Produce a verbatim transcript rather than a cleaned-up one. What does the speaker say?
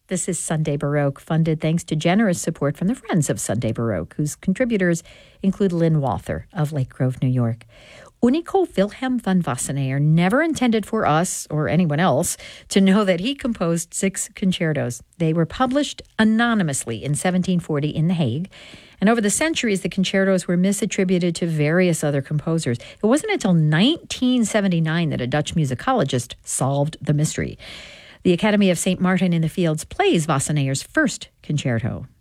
This is Sunday Baroque, funded thanks to generous support from the Friends of Sunday Baroque, whose contributors include Lynn Walther of Lake Grove, New York. Unico Wilhelm van Wassenaer never intended for us, or anyone else, to know that he composed six concertos. They were published anonymously in seventeen forty in The Hague, and over the centuries, the concertos were misattributed to various other composers. It wasn't until nineteen seventy-nine that a Dutch musicologist solved the mystery. The Academy of Saint Martin in the Fields plays Wassenaer's first concerto.